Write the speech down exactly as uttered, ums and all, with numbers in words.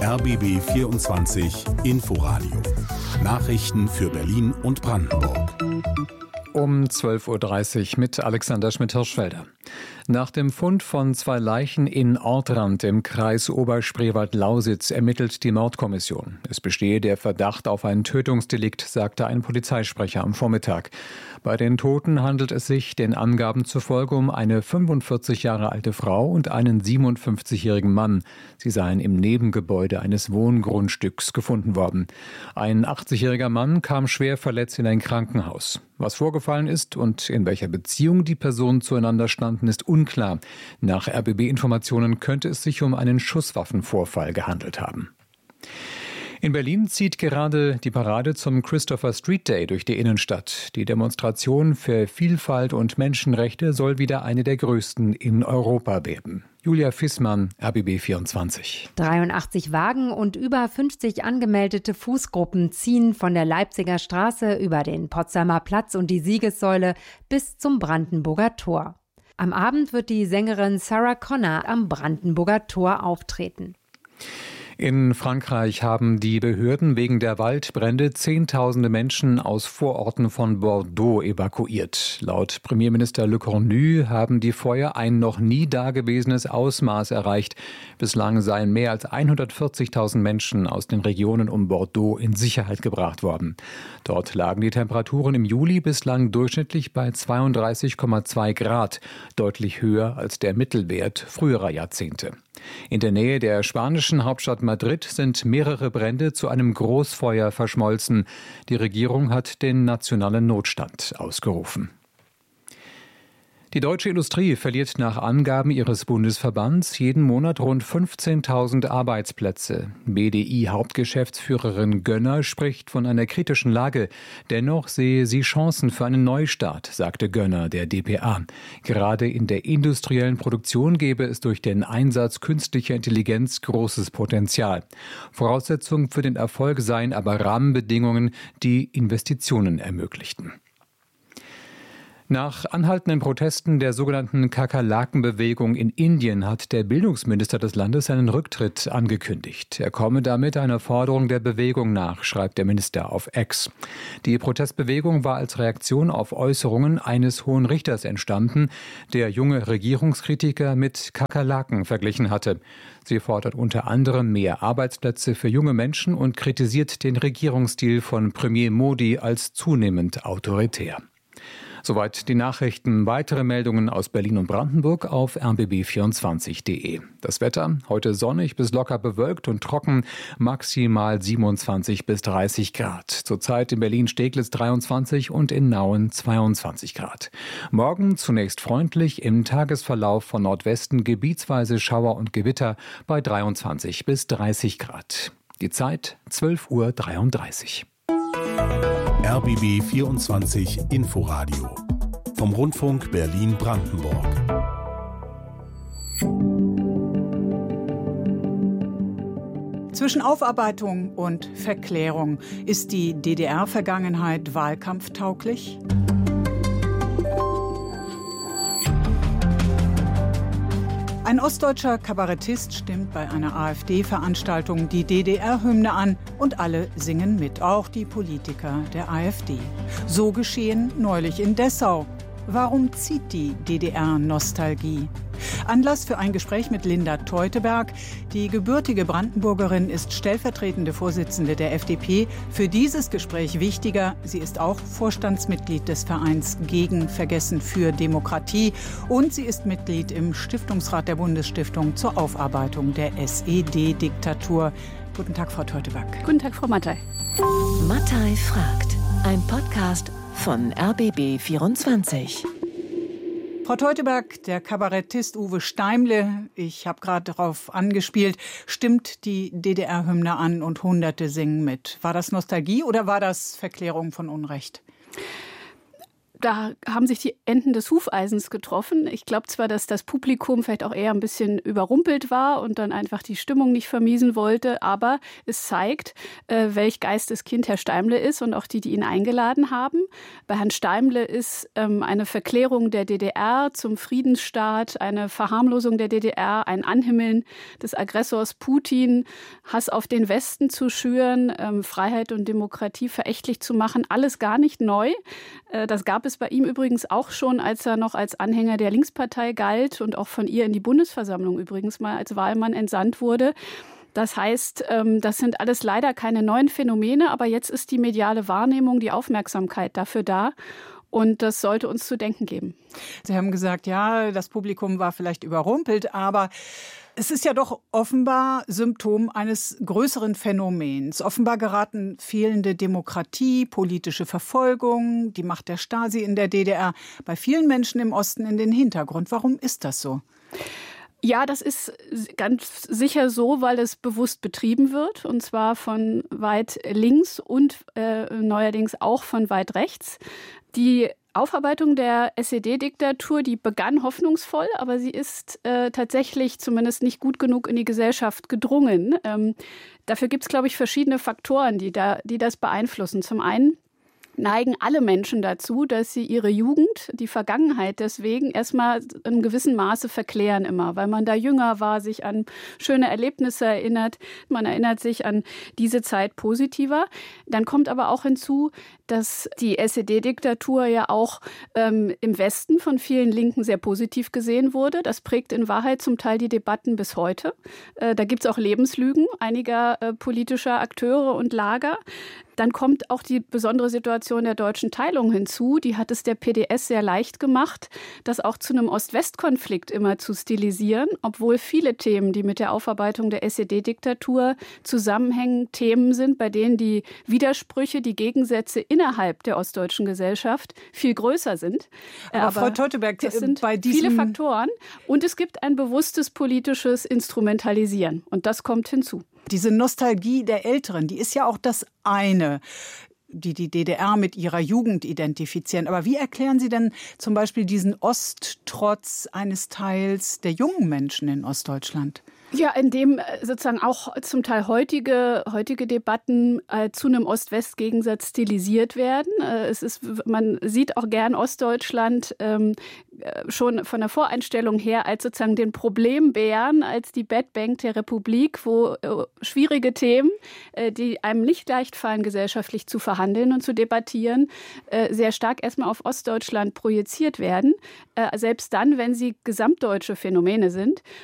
R B B vierundzwanzig Inforadio. Nachrichten für Berlin und Brandenburg. Um zwölf Uhr dreißig mit Alexander Schmidt-Hirschfelder. Nach dem Fund von zwei Leichen in Ortrand im Kreis Oberspreewald-Lausitz ermittelt die Mordkommission. Es bestehe der Verdacht auf ein Tötungsdelikt, sagte ein Polizeisprecher am Vormittag. Bei den Toten handelt es sich den Angaben zufolge um eine fünfundvierzig Jahre alte Frau und einen siebenundfünfzigjährigen Mann. Sie seien im Nebengebäude eines Wohngrundstücks gefunden worden. Ein achtzigjähriger Mann kam schwer verletzt in ein Krankenhaus. Was vorgefallen ist und in welcher Beziehung die Personen zueinander standen, ist unklar. Nach R B B-Informationen könnte es sich um einen Schusswaffenvorfall gehandelt haben. In Berlin zieht gerade die Parade zum Christopher Street Day durch die Innenstadt. Die Demonstration für Vielfalt und Menschenrechte soll wieder eine der größten in Europa werden. Julia Fissmann, R B B vierundzwanzig. dreiundachtzig Wagen und über fünfzig angemeldete Fußgruppen ziehen von der Leipziger Straße über den Potsdamer Platz und die Siegessäule bis zum Brandenburger Tor. Am Abend wird die Sängerin Sarah Connor am Brandenburger Tor auftreten. In Frankreich haben die Behörden wegen der Waldbrände Zehntausende Menschen aus Vororten von Bordeaux evakuiert. Laut Premierminister Le Cornu haben die Feuer ein noch nie dagewesenes Ausmaß erreicht. Bislang seien mehr als hundertvierzigtausend Menschen aus den Regionen um Bordeaux in Sicherheit gebracht worden. Dort lagen die Temperaturen im Juli bislang durchschnittlich bei zweiunddreißig Komma zwei Grad, deutlich höher als der Mittelwert früherer Jahrzehnte. In der Nähe der spanischen Hauptstadt Madrid sind mehrere Brände zu einem Großfeuer verschmolzen. Die Regierung hat den nationalen Notstand ausgerufen. Die deutsche Industrie verliert nach Angaben ihres Bundesverbands jeden Monat rund fünfzehntausend Arbeitsplätze. B D I-Hauptgeschäftsführerin Gönner spricht von einer kritischen Lage. Dennoch sehe sie Chancen für einen Neustart, sagte Gönner der D P A. Gerade in der industriellen Produktion gäbe es durch den Einsatz künstlicher Intelligenz großes Potenzial. Voraussetzung für den Erfolg seien aber Rahmenbedingungen, die Investitionen ermöglichten. Nach anhaltenden Protesten der sogenannten Kakerlakenbewegung in Indien hat der Bildungsminister des Landes seinen Rücktritt angekündigt. Er komme damit einer Forderung der Bewegung nach, schreibt der Minister auf X. Die Protestbewegung war als Reaktion auf Äußerungen eines Hohen Richters entstanden, der junge Regierungskritiker mit Kakerlaken verglichen hatte. Sie fordert unter anderem mehr Arbeitsplätze für junge Menschen und kritisiert den Regierungsstil von Premier Modi als zunehmend autoritär. Soweit die Nachrichten. Weitere Meldungen aus Berlin und Brandenburg auf r b b vierundzwanzig punkt de. Das Wetter heute sonnig bis locker bewölkt und trocken, maximal siebenundzwanzig bis dreißig Grad. Zurzeit in Berlin-Steglitz dreiundzwanzig und in Nauen zweiundzwanzig Grad. Morgen zunächst freundlich, im Tagesverlauf von Nordwesten gebietsweise Schauer und Gewitter bei dreiundzwanzig bis dreißig Grad. Die Zeit zwölf Uhr dreiunddreißig. R B B vierundzwanzig Inforadio vom Rundfunk Berlin-Brandenburg. Zwischen Aufarbeitung und Verklärung. Ist die D D R-Vergangenheit wahlkampftauglich? Ein ostdeutscher Kabarettist stimmt bei einer AfD-Veranstaltung die D D R-Hymne an und alle singen mit, auch die Politiker der AfD. So geschehen neulich in Dessau. Warum zieht die D D R-Nostalgie? Anlass für ein Gespräch mit Linda Teuteberg. Die gebürtige Brandenburgerin ist stellvertretende Vorsitzende der F D P. Für dieses Gespräch wichtiger, sie ist auch Vorstandsmitglied des Vereins Gegen Vergessen für Demokratie und sie ist Mitglied im Stiftungsrat der Bundesstiftung zur Aufarbeitung der S E D-Diktatur. Guten Tag, Frau Teuteberg. Guten Tag, Frau Mattei. Mattei fragt, ein Podcast von R B B vierundzwanzig. Frau Teuteberg, der Kabarettist Uwe Steimle, ich habe gerade darauf angespielt, stimmt die D D R-Hymne an und Hunderte singen mit. War das Nostalgie oder war das Verklärung von Unrecht? da haben sich die Enden des Hufeisens getroffen. Ich glaube zwar, dass das Publikum vielleicht auch eher ein bisschen überrumpelt war und dann einfach die Stimmung nicht vermiesen wollte, aber es zeigt, äh, welch Geisteskind Herr Steimle ist und auch die, die ihn eingeladen haben. Bei Herrn Steimle ist ähm, eine Verklärung der D D R zum Friedensstaat, eine Verharmlosung der D D R, ein Anhimmeln des Aggressors Putin, Hass auf den Westen zu schüren, ähm, Freiheit und Demokratie verächtlich zu machen, alles gar nicht neu. Äh, das gab es bei ihm übrigens auch schon, als er noch als Anhänger der Linkspartei galt und auch von ihr in die Bundesversammlung übrigens mal als Wahlmann entsandt wurde. Das heißt, das sind alles leider keine neuen Phänomene, aber jetzt ist die mediale Wahrnehmung, die Aufmerksamkeit dafür da. Und das sollte uns zu denken geben. Sie haben gesagt, ja, das Publikum war vielleicht überrumpelt, aber es ist ja doch offenbar Symptom eines größeren Phänomens. Offenbar geraten fehlende Demokratie, politische Verfolgung, die Macht der Stasi in der D D R bei vielen Menschen im Osten in den Hintergrund. Warum ist das so? Ja, das ist ganz sicher so, weil es bewusst betrieben wird, und zwar von weit links und äh, neuerdings auch von weit rechts. Die Aufarbeitung der S E D-Diktatur, die begann hoffnungsvoll, aber sie ist äh, tatsächlich zumindest nicht gut genug in die Gesellschaft gedrungen. Ähm, dafür gibt es, glaube ich, verschiedene Faktoren, die, da, die das beeinflussen. Zum einen neigen alle Menschen dazu, dass sie ihre Jugend, die Vergangenheit deswegen erstmal in gewissem Maße verklären immer, weil man da jünger war, sich an schöne Erlebnisse erinnert. Man erinnert sich an diese Zeit positiver. Dann kommt aber auch hinzu, dass die S E D-Diktatur ja auch ähm, im Westen von vielen Linken sehr positiv gesehen wurde. Das prägt in Wahrheit zum Teil die Debatten bis heute. Äh, da gibt es auch Lebenslügen einiger äh, politischer Akteure und Lager. Dann kommt auch die besondere Situation der deutschen Teilung hinzu. Die hat es der P D S sehr leicht gemacht, das auch zu einem Ost-West-Konflikt immer zu stilisieren, obwohl viele Themen, die mit der Aufarbeitung der S E D-Diktatur zusammenhängen, Themen sind, bei denen die Widersprüche, die Gegensätze innerhalb der ostdeutschen Gesellschaft viel größer sind. Aber, Aber Frau Teuteberg, das sind bei diesem viele Faktoren. Und es gibt ein bewusstes politisches Instrumentalisieren. Und das kommt hinzu. Diese Nostalgie der Älteren, die ist ja auch das eine, die die D D R mit ihrer Jugend identifizieren. Aber wie erklären Sie denn zum Beispiel diesen Osttrotz eines Teils der jungen Menschen in Ostdeutschland? Ja, indem sozusagen auch zum Teil heutige, heutige Debatten äh, zu einem Ost-West-Gegensatz stilisiert werden. Äh, es ist, man sieht auch gern Ostdeutschland ähm, schon von der Voreinstellung her als sozusagen den Problembären, als die Bad Bank der Republik, wo äh, schwierige Themen, äh, die einem nicht leicht fallen, gesellschaftlich zu verhandeln und zu debattieren, äh, sehr stark erstmal auf Ostdeutschland projiziert werden, äh, selbst dann, wenn sie gesamtdeutsche Phänomene sind.